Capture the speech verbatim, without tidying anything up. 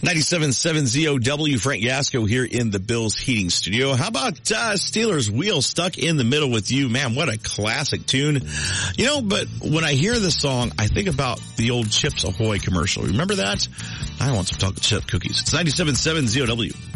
ninety-seven point seven Z O W, Frank Gasco here in the Bills Heating Studio. How about uh, Steelers Wheel Stuck in the Middle with You? Man, what a classic tune. You know, but when I hear this song, I think about the old Chips Ahoy commercial. Remember that? I want some chocolate chip cookies. It's ninety-seven point seven Z O W.